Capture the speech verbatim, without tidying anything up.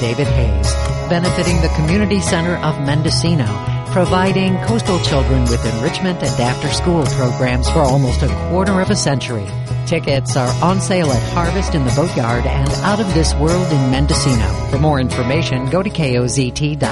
David Hayes, benefiting the Community Center of Mendocino, providing coastal children with enrichment and after-school programs for almost a quarter of a century. Tickets are on sale at Harvest in the Boatyard and Out of This World in Mendocino. For more information, go to K O Z T dot com.